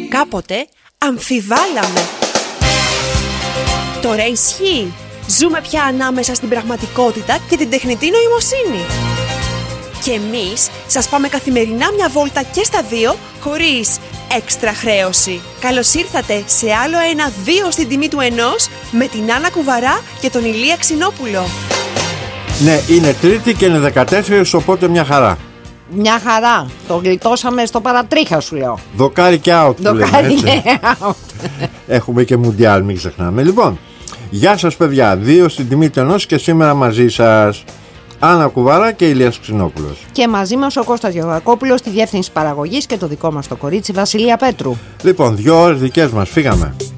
Κάποτε αμφιβάλαμε. Τώρα ισχύει. Ζούμε πια ανάμεσα στην πραγματικότητα και την τεχνητή νοημοσύνη. Και εμείς σας πάμε καθημερινά μια βόλτα και στα δύο, χωρίς έξτρα χρέωση. Καλώς ήρθατε σε άλλο ένα 2 στην τιμή του 1 με την Άννα Κουβαρά και τον Ηλία Ξινόπουλο. Ναι, είναι Τρίτη και είναι 14, οπότε μια χαρά. Μια χαρά. Το γλιτώσαμε στο παρατρίχα, σου λέω. Δοκάρι και out. Δοκάρι και out. Έχουμε και μουντιάλ, μην ξεχνάμε. Λοιπόν, γεια σας παιδιά, 2 στην τιμή του 1 και σήμερα μαζί σας Άννα Κουβαρά και Ηλίας Ξινόπουλος. Και μαζί μας ο Κώστας Γεωργακόπουλος στη διεύθυνση παραγωγής και το δικό μας το κορίτσι Βασιλεία Πέτρου. Λοιπόν, 2 ώρες δικές μας, φύγαμε.